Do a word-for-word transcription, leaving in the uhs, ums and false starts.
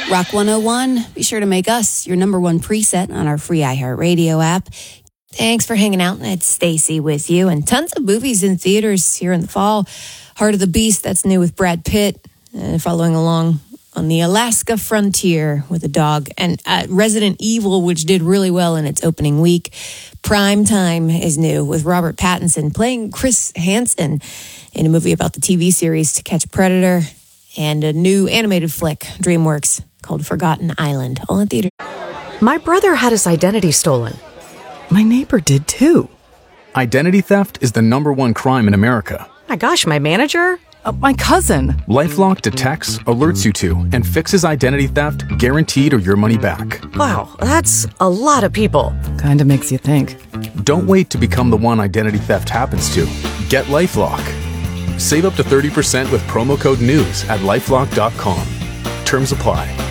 Rock one oh one, be sure to make us your number one preset on our free iHeartRadio app. Thanks for hanging out. It's Stacy with you. And tons of movies in theaters here in the fall. Heart of the Beast, that's new with Brad Pitt. Uh, following along on the Alaska frontier with a dog. And uh, Resident Evil, which did really well in its opening week. Prime Time is new with Robert Pattinson playing Chris Hansen in a movie about the T V series To Catch a Predator. And a new animated flick, DreamWorks, called Forgotten Island, all in theater. My brother had his identity stolen. My neighbor did too. Identity theft is the number one crime in America. My gosh, my manager? Uh, my cousin. LifeLock detects, alerts you to, and fixes identity theft guaranteed or your money back. Wow, that's a lot of people. Kinda makes you think. Don't wait to become the one identity theft happens to. Get LifeLock. Save up to thirty percent with promo code NEWS at LifeLock dot com. Terms apply.